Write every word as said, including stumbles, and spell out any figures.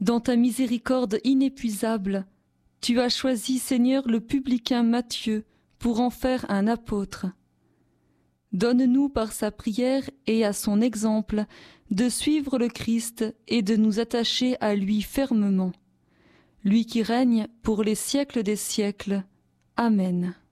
Dans ta miséricorde inépuisable, tu as choisi, Seigneur, le publicain Matthieu pour en faire un apôtre. Donne-nous par sa prière et à son exemple de suivre le Christ et de nous attacher à lui fermement. Lui qui règne pour les siècles des siècles. Amen.